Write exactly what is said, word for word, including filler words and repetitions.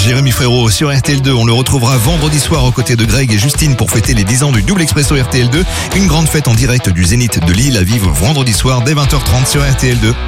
Jérémy Frérot sur R T L deux. On le retrouvera vendredi soir aux côtés de Greg et Justine pour fêter les dix ans du Double Expresso R T L deux. Une grande fête en direct du Zénith de Lille à vivre vendredi soir dès vingt heures trente sur R T L deux.